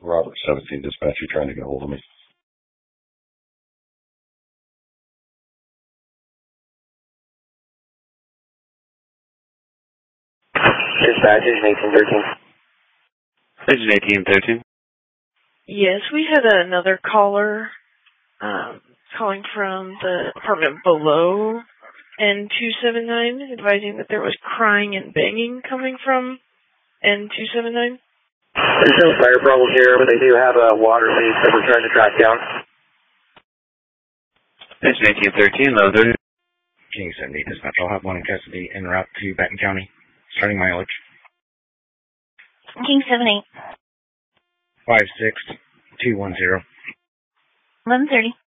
Robert 17 dispatch, you're trying to get a hold of me. Dispatch, Agent 1813. Agent 1813. Yes, we had another caller calling from the apartment below N279, advising that there was crying and banging coming from N279. There's no fire problem here, but they do have a water leak that we're trying to track down. Agent 1813, low 30. King 70 dispatch, I'll have one in custody en route to Benton County, starting mileage. King 78. 56210. 1130.